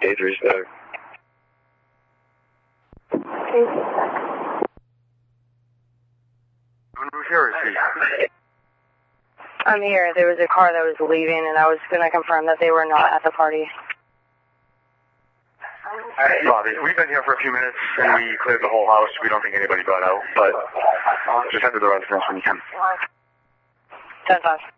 Adri's back. Who's here, is he? I'm here. There was a car that was leaving, and I was going to confirm that they were not at the party. Bobby, we've been here for a few minutes, and we cleared the whole house. We don't think anybody got out, but just head to the residence when you can. 10-5.